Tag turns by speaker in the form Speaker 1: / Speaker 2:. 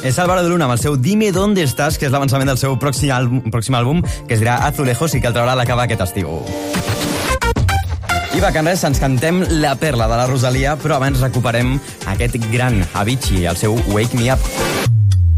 Speaker 1: És Álvaro de Luna amb el seu Dime Dónde Estás, que és l'avançament del seu pròxim àlbum, que es dirà Azulejos i que el traurà a l'acabar aquest estiu. I va, que en res, ens cantem la perla de la Rosalia, però abans recuperem aquest gran Avicii, el seu Wake Me Up.